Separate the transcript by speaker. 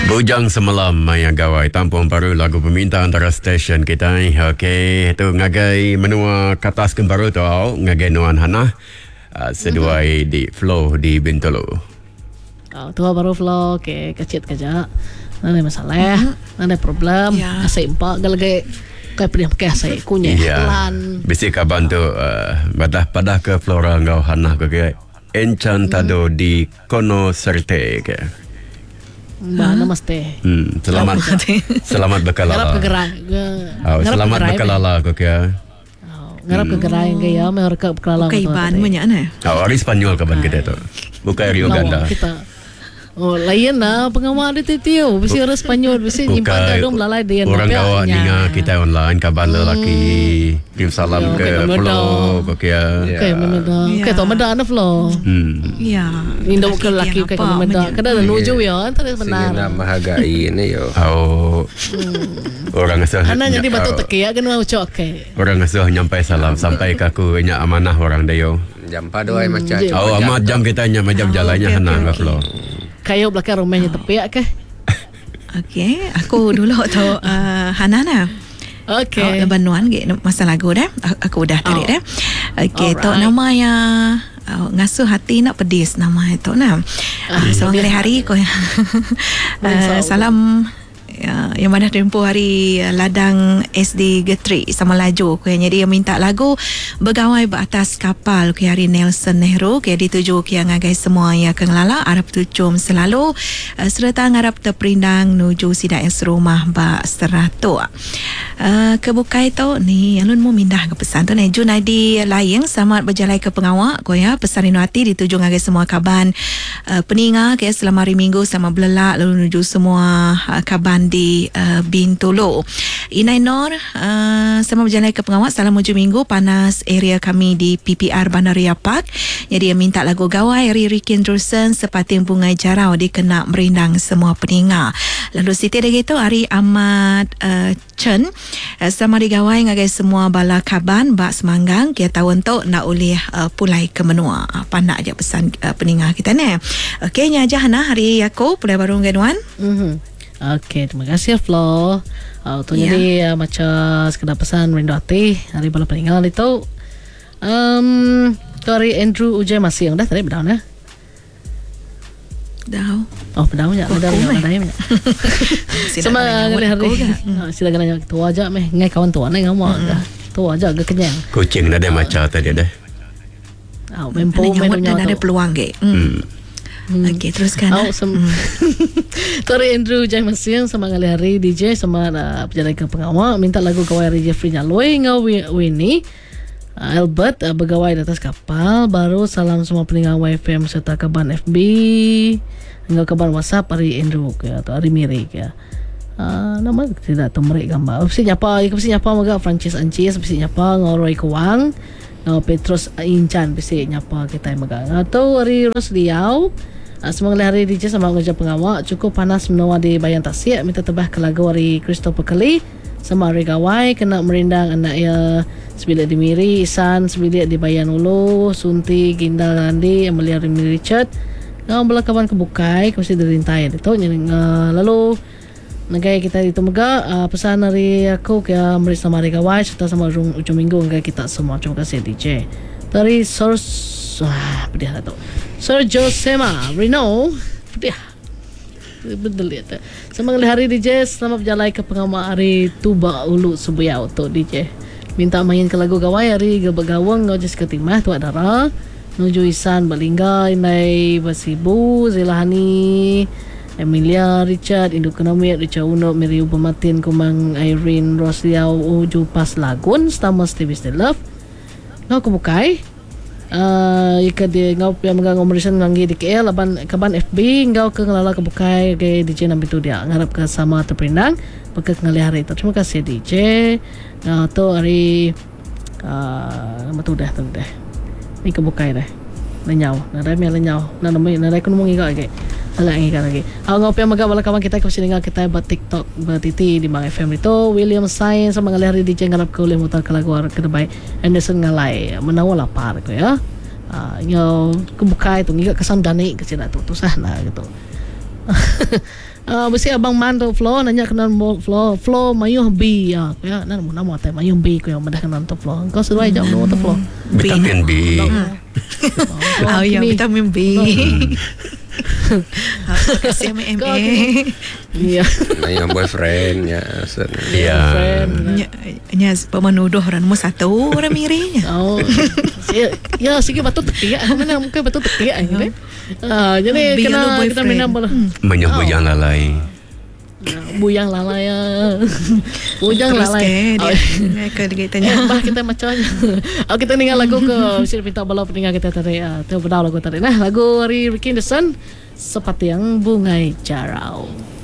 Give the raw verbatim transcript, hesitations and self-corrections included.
Speaker 1: Bujang semalam Maya Gawai tampung baru lagu peminta antara stesen kita. Okey, tu ngagai menua katas baru tu ngagai nuan Hana uh, seduai mm-hmm. di flow di Bintulu.
Speaker 2: Oh, tu baru flow ke kecil kerja. Ada masalah, mm-hmm. ada problem. Yeah. Asai empat galgai kai pedih pakai asai kunyah.
Speaker 1: Yeah. Bisi kaban tu uh, badah padah ke Flora ngau Hana ke Encantado mm. di Conoserte ke.
Speaker 2: Mbak huh? Namaste.
Speaker 1: Hmm, selamat selamat berkelala.
Speaker 2: Ngarap kegerai.
Speaker 1: Oh, selamat berkelala kau kaya.
Speaker 2: Oh, ngarap kegerai gaya mereka berkelala.
Speaker 3: Bukan Iban banyak na.
Speaker 1: Oh, ari Spanyol kaban kita tu. Bukan ari Uganda.
Speaker 2: Kita. Oh, lain lah pengawal di titio. Bisi orang Spanyol, bisi nyimpan kadang melalai dia.
Speaker 1: Orang kawan ninga kita online kaban lelaki. Kirim salam ke flow kau kaya.
Speaker 2: Okay, memeda. Okay, tu memeda ana flow.
Speaker 1: Hmm.
Speaker 3: Ya.
Speaker 2: Indo ke lelaki ke memeda. Kadang nuju ya, antara benar.
Speaker 4: Sehingga menghargai ini yo.
Speaker 1: Oh. Orang asal.
Speaker 2: Ana jadi batu teki ya kena ucap ke.
Speaker 1: Orang asal nyampai salam sampai ke aku nya amanah orang dayo.
Speaker 4: Jam padoi macam.
Speaker 1: Oh, amat jam kita nya macam jalannya Hana ke flow.
Speaker 2: Kayu belakang rumahnya tepi ke?
Speaker 3: Okey, aku dulu tu uh, Hanana.
Speaker 2: Okey.
Speaker 3: Oh, Banuan ke masa lagu dah. Aku dah tarik dah. Okey, tu nama yang uh, ngasuh hati nak pedis nama itu nah. Uh, so hari ko uh, salam Uh, yang mana tempoh hari uh, ladang S D Getri sama laju kaya jadi dia minta lagu bergawai beratas kapal kaya hari Nelson Nehru kaya dituju kaya ngagai semua yang kengelala harap tucum selalu uh, serta ngarap terperindang nuju sidak yang serumah ba seratus uh, kebukai tu ni alun mu mindah ke pesan tu ni Junaidi Layeng selamat berjalai ke pengawak kaya pesan inu hati dituju ngagai semua kaban uh, peninga kaya selama hari minggu sama belelak lalu nuju semua uh, kaban di uh, Bintulu. Inai Nor uh, sama berjalan ke pengawat salam hujung minggu panas area kami di P P R Bandaria Park. Jadi dia minta lagu gawai Riri Kendrusen sepating bunga jarau dikena merindang semua peninga. Lalu Siti dah gitu Ari Ahmad uh, Chen uh, sama digawai ngagai semua bala kaban bak semanggang kita tahu untuk nak oleh uh, pulai ke menua. Uh, pandak je pesan uh, peninga kita ni. Okey nya aja Hana hari aku pulai baru gaduan.
Speaker 2: Mhm. Okey, terima kasih Flo. Uh, tu yeah. Jadi uh, macam sekedar pesan rindu hati hari bala peninggal itu. Um, tu hari Andrew Ujai masih yang dah tadi berdaun ya.
Speaker 3: Dah.
Speaker 2: Oh, berdaun ya, ada yang ada yang. Sama hari-hari. Sila kena tua aja meh, ngai kawan tua ni ngamo. Tua aja agak kenyang.
Speaker 1: Kucing ada macam tadi dah.
Speaker 2: Oh, mempo memang
Speaker 3: ada peluang ke. Hmm. Hmm. Okey, teruskan.
Speaker 2: Oh, sem- hmm. Tori Andrew Jai Masiang sama kali hari D J sama uh, penjaga ke pengawal minta lagu gawai hari Jeffrey Nyaloi ngau Winnie uh, Albert uh, bergawai di atas kapal baru salam semua pendengar Y F M serta kaban F B ngau kaban WhatsApp hari Andrew ke atau hari Miri ke. Uh, nama tidak tahu mereka gambar. Mesti nyapa, mesti nyapa maga Francis Ancis, mesti nyapa ngau Roy Kuang, ngau Petrus Incan, mesti nyapa kita maga. Atau hari Rosliau. Uh, Semangat hari D J sama kerja pengawak cukup panas menua di Bayan Tasik minta tebah ke lagu hari Christopher Kelly sama hari gawai kena merindang anak ya sebilik di Miri Isan sebilik di Bayan Ulu Sunti Ginda Randi Amelia Rimi Richard ngau belakaban kebukai mesti dirintai itu uh, lalu nagai kita itu mega uh, pesan hari aku ke Meri sama hari gawai serta sama ujung, ujung minggu nagai kita semua terima kasih D J dari source wah pedih tu Sir Josema Reno dia betul dia semangat hari D J selamat berjalan ke pengamal hari Tuba Ulu Subuyau tu D J minta main ke lagu gawai hari gabagawang ngojis ketimah tu adara nuju Isan Balingga Inai Basibu Zilahani Emilia Richard Induk Ekonomi Richard Uno Mary Ubamatin Kumang Irene Rosliau Uju Pas Lagun Stamos T V Still Love ngau kebukai Uh, ika dia ngau yang mengang omerison nganggi di K L laban kaban F B ngau ke ngelala kebukai ke D J nampi tu dia ngarap ke sama terperindang pakai ngali hari itu terima kasih D J uh, tu hari uh, nama tu dah tu dah ni kebukai dah lenyau nadai mia lenyau nadai nadai ku ngomong iga ke ala ngiga lagi au ngau yang mengang bala kawan kita ke sini kita buat TikTok buat titi di Bang F M itu William Science sama ngali hari D J ngarap ke oleh mutar ke lagu ke debai Anderson ngalai menawa lapar ko ya ah uh, yo kebukai tu ngiga kesan dani ke sini tu tu sana gitu Uh, besi abang man tu Flo nanya kenal mo Flo Flo mayuh B ya ya nan mo nama teh mayuh B ko yang mendah kenal tu Flo kau sudah jawab no tu Flo
Speaker 1: Vitamin B.
Speaker 3: Oh ya, vitamin B. Kasih M M A.
Speaker 2: Iya.
Speaker 4: Yang boyfriend ya.
Speaker 1: Ya.
Speaker 3: Nya pemenuduh orang nombor satu orang mirinya.
Speaker 2: Oh. Ya, ya sikit patut tepiak. Mana mungkin patut tepiak ni. Ah, jadi
Speaker 3: Be
Speaker 2: kena
Speaker 3: your
Speaker 2: kita
Speaker 3: boyfriend.
Speaker 2: minum bola.
Speaker 1: Menyuh bujang lalai.
Speaker 2: Buyang lalai ya. Bujang
Speaker 3: Terus
Speaker 2: lalai.
Speaker 3: ke dia ke dia tanya.
Speaker 2: Eh, bah kita macamnya. Oh, kita dengar lagu ke Sir Pinta Bola pendengar kita tadi. Ah, tu benar lagu tadi. Nah, lagu Ricky Anderson seperti yang bungai jarau.